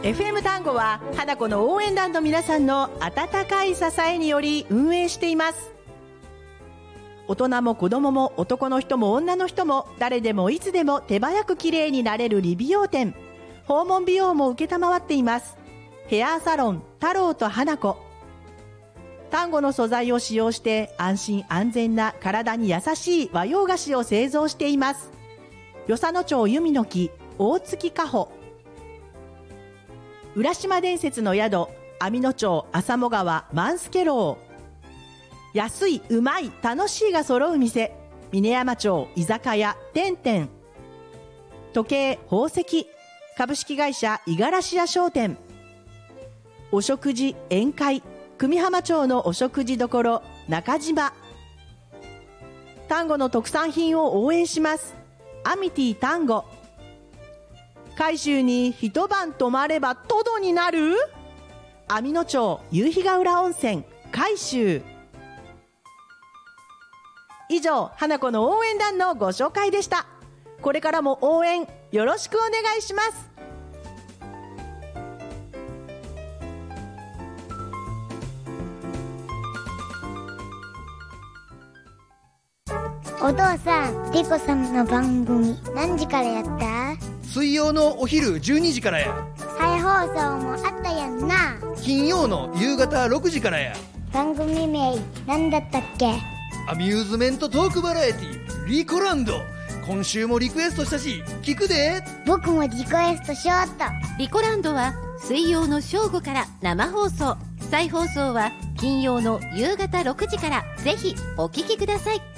FM 単語は花子の応援団の皆さんの温かい支えにより運営しています。大人も子供も男の人も女の人も誰でもいつでも手早く綺麗になれる理美容店、訪問美容も受けたまわっています。ヘアサロン太郎と花子。丹後の素材を使用して安心安全な体に優しい和洋菓子を製造しています。与謝野町弓の木大月花穂。浦島伝説の宿網野町浅茂川万助楼。安い、うまい、楽しいが揃う店峰山町居酒屋点々。時計宝石株式会社五十嵐屋商店。お食事宴会久美浜町のお食事処中島。丹後の特産品を応援します。アミティ丹後。海州に一晩泊まればトドになる網野町夕日ヶ浦温泉海州。以上、花子の応援団のご紹介でした。これからも応援よろしくお願いします。 お父さん、リコさんの番組何時からやった？ 水曜のお昼12時からや。 再放送もあったやんな。 金曜の夕方6時からや。 番組名何だったっけ？ アミューズメントトークバラエティリコランド。今週もリクエストしたし聞くで。 僕もリクエストしようっと。 リコランドは水曜の正午から生放送、再放送は金曜の夕方6時から。ぜひお聞きください。